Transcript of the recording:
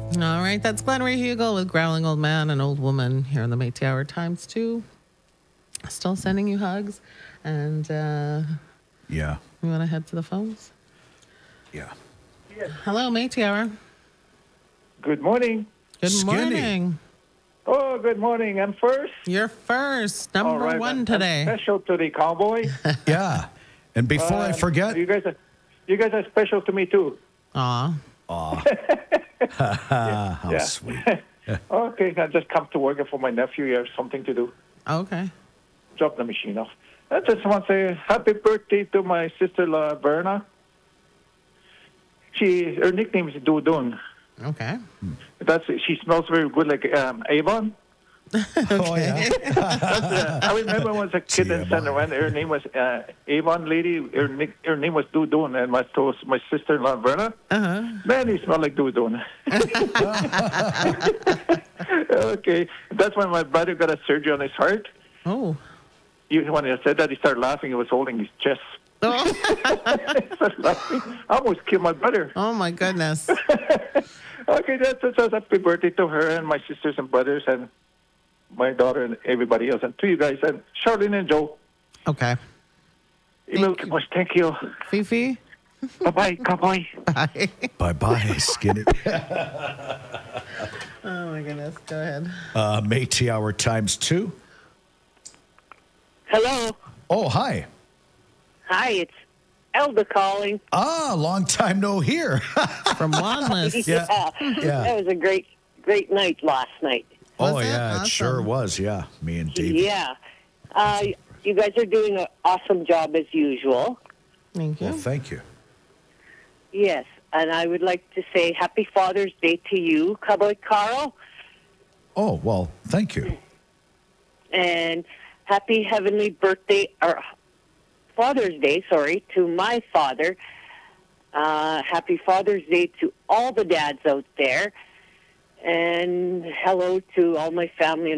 All right, that's Glenn Ray Hugel with Growling Old Man and Old Woman here on the Métis Hour times 2. Still sending you hugs. And Yeah. we want to head to the phones. Yeah. Hello, Métis Hour. Good morning. Good Skinny. morning. Oh, good morning. I'm first. You're first, All number right, one I'm today. special to the cowboy. Yeah. And before I forget, you guys are special to me too. Aw. how Yeah. sweet. Okay, I just come to work for my nephew. He has something to do. Okay. Drop the machine off. I just want to say happy birthday to my sister Verna. Her nickname is Dudun. Okay. She smells very good like Avon. Oh, yeah. I remember when I was a kid in San Juan, her name was Avon lady. Her name was Dudun, and my sister-in-law Verna. Man, he smelled like Dudun. Okay, that's when my brother got a surgery on his heart. Oh. When I said that, he started laughing. He was holding his chest. Oh. He started laughing. I almost killed my brother. Oh, my goodness. Okay, that's happy birthday to her and my sisters and brothers and my daughter and everybody else, and to you guys, and Charlene and Joe. Okay. Thank you. Fifi? Bye-bye, cowboy. Bye. Bye-bye, Skinny. Oh, my goodness. Go ahead. Métis Hour times 2. Hello. Oh, hi. Hi, it's Elda calling. Long time no hear. From Wanless. Yeah. That was a great night last night. Oh, Was it? yeah, Awesome. it sure was. Yeah, me and David. Yeah. You guys are doing an awesome job as usual. Thank you. Well, thank you. Yes, and I would like to say Happy Father's Day to you, Cowboy Carl, Oh, well, thank you. and happy heavenly birthday, or Father's Day, sorry, to my father. Happy Father's Day to all the dads out there, and hello to all my family